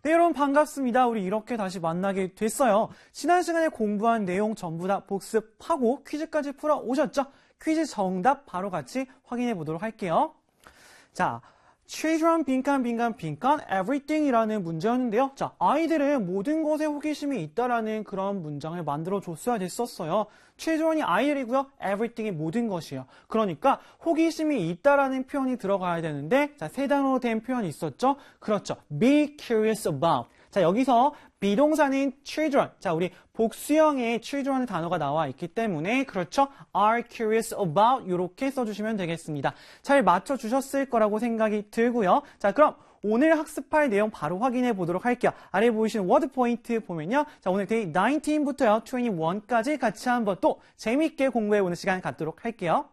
네, 여러분 반갑습니다. 우리 이렇게 다시 만나게 됐어요. 지난 시간에 공부한 내용 전부 다 복습하고 퀴즈까지 풀어 오셨죠? 퀴즈 정답 바로 같이 확인해 보도록 할게요. 자, children 빈칸 everything이라는 문제였는데요. 자, 아이들은 모든 것에 호기심이 있다라는 그런 문장을 만들어 줬어야 됐었어요. children이 아이들이고요. everything이 모든 것이에요. 그러니까 호기심이 있다라는 표현이 들어가야 되는데, 자, 세 단어로 된 표현이 있었죠? 그렇죠. be curious about. 자, 여기서 비동사는 children. 자, 우리 복수형의 children의 단어가 나와 있기 때문에 그렇죠. are curious about 이렇게 써주시면 되겠습니다. 잘 맞춰주셨을 거라고 생각이 들고요. 자, 그럼 오늘 학습할 내용 바로 확인해 보도록 할게요. 아래 보이시는 워드 포인트 보면요. 자, 오늘 데이 19부터요. 21까지 같이 한번 또 재밌게 공부해 보는 시간 갖도록 할게요.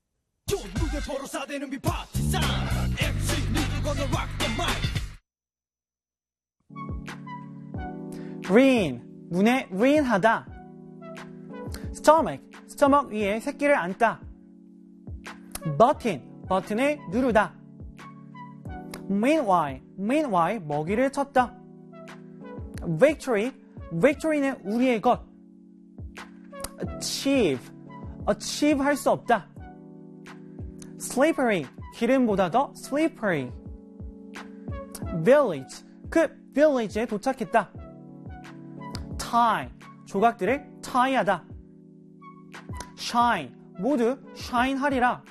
rein, 문에 rein하다. stomach 위에 새끼를 앉다. 버튼을 누르다. meanwhile, 먹이를 쳤다. victory는 우리의 것. achieve 할 수 없다. slippery, 기름보다 더 slippery. village, 그 village에 도착했다. tie, 조각들을 tie하다. shine, 모두 shine하리라.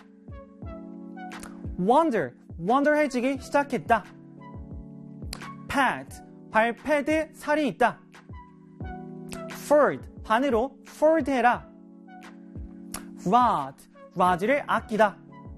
wonder해지기 시작했다. pad, 발패드 살이 있다. fold, 반으로 fold해라. rod를 아끼다.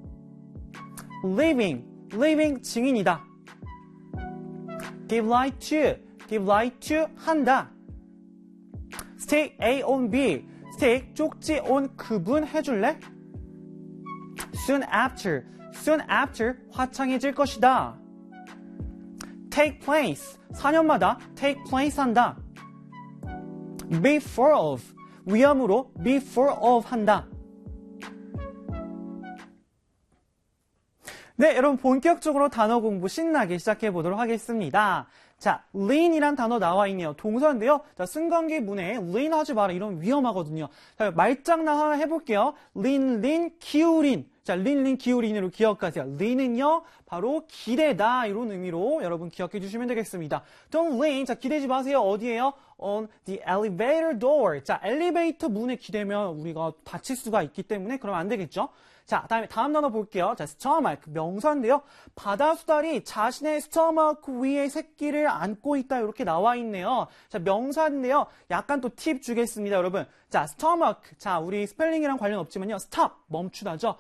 living 증인이다. give light to 한다. stick A on B, stick 쪽지 on 그분 해줄래? soon after 화창해질 것이다. take place 4년마다 take place 한다. before of 위험으로 before of 한다. 네, 여러분 본격적으로 단어 공부 신나게 시작해 보도록 하겠습니다. 자, lean이란 단어 나와 있네요. 동사인데요. 자, 승관기 문에 lean 하지 마라. 이러면 위험하거든요. 자, 말장난 하나 해볼게요. lean, 기울인. 자, lean, 기울인으로 기억하세요. lean은요, 바로 기대다. 이런 의미로 여러분 기억해 주시면 되겠습니다. Don't lean. 자, 기대지 마세요. 어디에요? On the elevator door. 자, 엘리베이터 문에 기대면 우리가 다칠 수가 있기 때문에 그러면 안 되겠죠? 자, 다음 단어 볼게요. 자, stomach 명사인데요. 바다수달이 자신의 stomach 위에 새끼를 안고 있다 이렇게 나와 있네요. 자, 명사인데요. 약간 또 팁 주겠습니다, 여러분. 자, stomach. 자, 우리 스펠링이랑 관련 없지만요. stop 멈추다죠.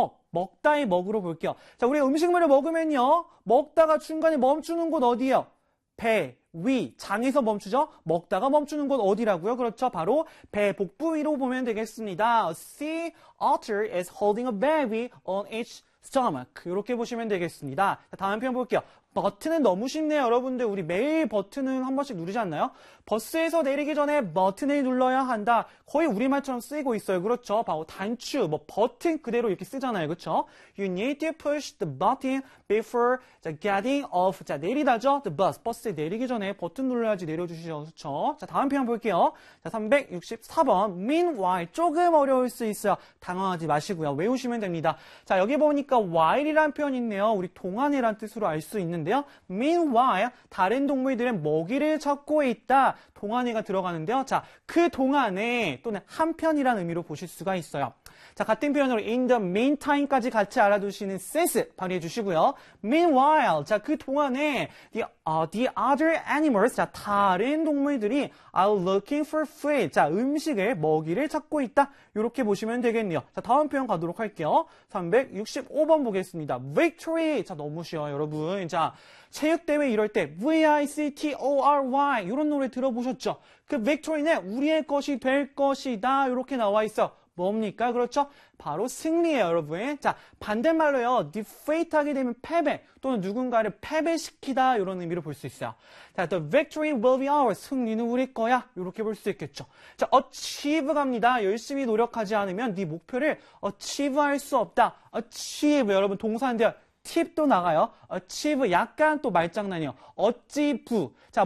먹다의 먹으로 볼게요. 자, 우리 음식물을 먹으면요. 먹다가 중간에 멈추는 곳 어디예요? 배, 위, 장에서 멈추죠? 먹다가 멈추는 곳 어디라고요? 그렇죠. 바로 배 복부 위로 보면 되겠습니다. A sea otter is holding a baby on its stomach. 이렇게 보시면 되겠습니다. 자, 다음 표현 볼게요. 버튼은 너무 쉽네요. 여러분들 우리 매일 버튼은 한 번씩 누르지 않나요? 버스에서 내리기 전에 버튼을 눌러야 한다. 거의 우리말처럼 쓰이고 있어요. 그렇죠? 바로 단추, 버튼 그대로 이렇게 쓰잖아요. 그렇죠? You need to push the button before getting off. 자, 내리다죠? The bus. 버스에 내리기 전에 버튼 눌러야지 내려주시죠. 그렇죠? 자, 다음 표현 볼게요. 자, 364번. Meanwhile. 조금 어려울 수 있어요. 당황하지 마시고요. 외우시면 됩니다. 자, 여기 보니까 while이라는 표현이 있네요. 우리 동안이라는 뜻으로 알 수 있는데요. Meanwhile, 다른 동물들은 먹이를 찾고 있다. 동안이가 들어가는데요. 자, 그 동안에 또는 한편이라는 의미로 보실 수가 있어요. 자, 같은 표현으로 in the meantime까지 같이 알아두시는 sense 발휘해 주시고요. Meanwhile, 자, 그 동안에 the other animals, 자, 다른 동물들이 are looking for food, 자, 먹이를 찾고 있다. 이렇게 보시면 되겠네요. 자, 다음 표현 가도록 할게요. 365번 보겠습니다. Victory, 자, 너무 쉬워요, 여러분. 자, 체육대회 이럴 때 V-I-C-T-O-R-Y 이런 노래 들어보셨죠? 그 victory는 우리의 것이 될 것이다. 이렇게 나와 있어. 뭡니까? 그렇죠? 바로 승리예요, 여러분. 자, 반대말로요. defeat 하게 되면 패배 또는 누군가를 패배시키다 이런 의미로 볼 수 있어요. 자, the victory will be ours. 승리는 우리 거야. 이렇게 볼 수 있겠죠. 자, achieve 갑니다. 열심히 노력하지 않으면 네 목표를 achieve 할 수 없다. achieve 여러분 동사인데요. 팁도 나가요. achieve 약간 또 말장난이요. 어찌부. 자,